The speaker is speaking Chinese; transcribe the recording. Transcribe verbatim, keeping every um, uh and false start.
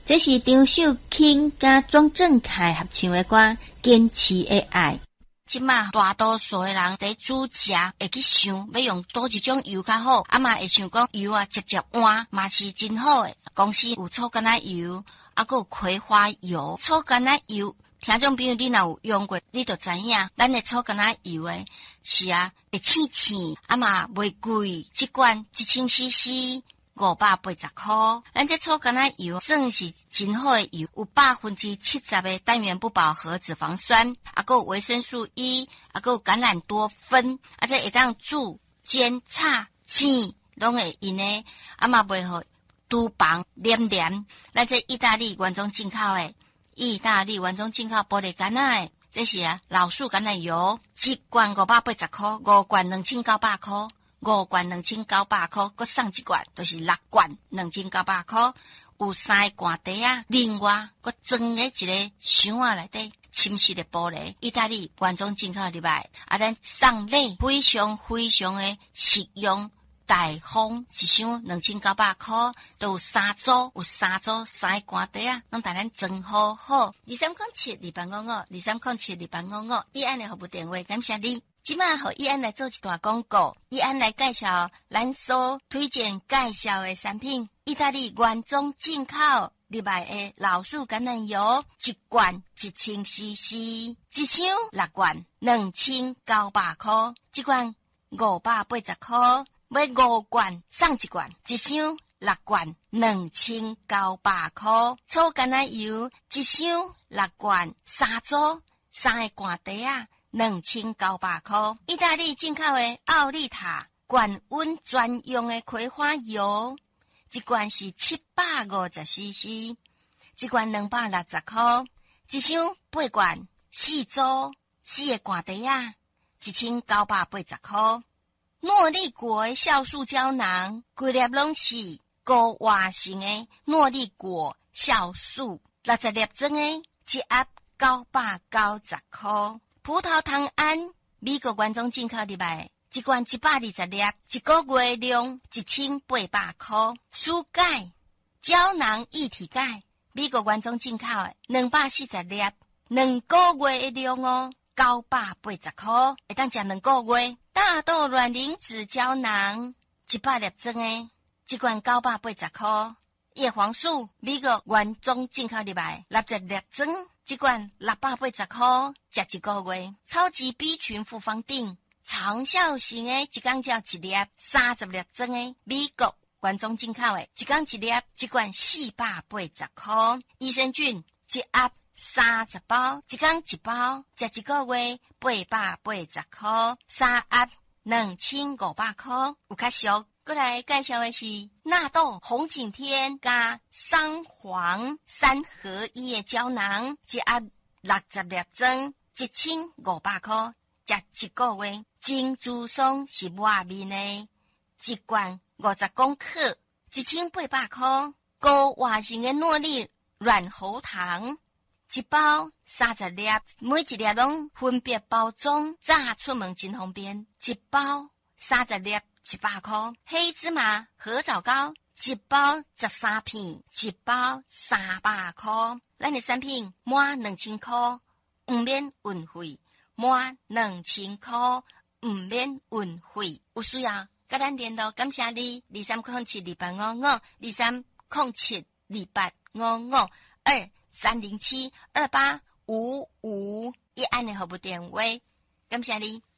这是张秀卿甲庄正凯合唱的歌《坚持的爱》。 即马大多数的人伫煮食会去想要用倒一种油较好，啊嘛会想讲油啊直接换嘛是真好诶。公司有醋橄榄油，啊还有葵花油。醋橄榄油，听众朋友你若有用过，你就知影，咱的醋橄榄油诶是啊会清清，啊嘛袂贵，一罐一千 C C。五百八十块，咱这醋橄榄油算是真好的油，有百分之七十的单元不饱和脂肪酸，啊，还有维生素 E， 啊，还有橄榄多酚，啊，这会当煮、煎、炒、煎，拢会用的，啊嘛袂好厨房黏黏。咱这意大利原装进口的，意大利原装进口玻璃橄榄的，这是啊老树橄榄油，一罐五百八十块，五罐两千九百块。五罐两千九百块，佮送一罐，就是六罐两千九百块。有三个罐底啊，另外佮装咧一个箱仔内底，深色的玻璃，意大利原装进口入来，啊，咱送礼非常非常的实用大方，一箱两千九百块，都有三组，有三组三个罐底啊，拢带咱装好好。二三零七二八五五，二三零七二八五五，以安的服务电话，感谢你。即马互伊安来做一段广告，伊安来介绍咱所推荐介绍的产品，意大利原装进口入来的老树橄榄油，一罐一千 C C， 一箱六罐两千九百块，一罐五百八十块，买五罐送一罐，一箱六罐两千九百块，醋橄榄油一箱六罐三组三个罐底啊。两千九百块，意大利进口的奥利塔高温专用的葵花油，一罐是七百五十 C C， 一罐两百六十块，一箱八罐四组四个罐底啊，一千九百八十块。诺丽果的酵素胶囊，规粒拢是高活性的诺丽果酵素，六十粒装的，一盒九百九十块。葡萄糖胺，美国原装进口入来，一罐一百二十粒，一个月量一千八百块。舒钙胶囊一体钙，美国原装进口的，两百四十粒，两个月的量哦，九百八十块，会当食两个月。大豆卵磷脂胶囊，一百粒装的，一罐九百八十块。叶黄素，美国原装进口入来，六十粒装。一罐六百八十块，食一个月。超级 B 群复方定，长效型的，一工叫一粒，三十粒装的，美国原装进口的，一工一粒，一罐四百八十块。益生菌一盒三十包，一工一包，食一个月八百八十块，三盒两千五百块，有较俗。过来介绍的是纳豆红景天加桑黄三合一的胶囊，一盒六十粒装，一千五百块，食一个月。金珠松是外面的，一罐五十公克，一千八百块。高活性的诺丽软喉糖，一包三十粒，每一粒拢分别包装，炸出门真方便。一包三十粒。一百块。黑芝麻合枣糕，一包十三片，一包三百块。咱的产品满两千块，唔免运费，满两千块唔免运费。有需要跟咱联络，感谢你。二三零七二八五五，二三零七二八五五，二三零七二八五五，一按的服务电话，感谢你。